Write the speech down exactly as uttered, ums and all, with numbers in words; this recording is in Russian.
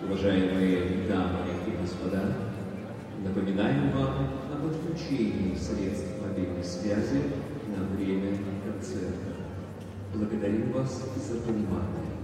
Уважаемые дамы и господа, напоминаем вам об отключении средств мобильной связи на время концерта. Благодарим вас за понимание.